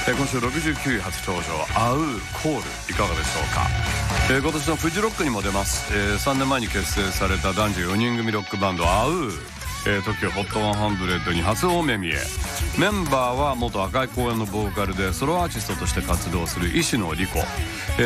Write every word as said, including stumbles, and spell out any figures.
えー、今週ろくじゅうきゅうい初登場アウーコールいかがでしょうか。えー、今年のフジロックにも出ます、えー、さんねんまえに結成された男女よにん組ロックバンドアウー、えー、トキオ ホットハンドレッド に初お目見え。メンバーは元赤い公園のボーカルでソロアーティストとして活動する石野莉子、えー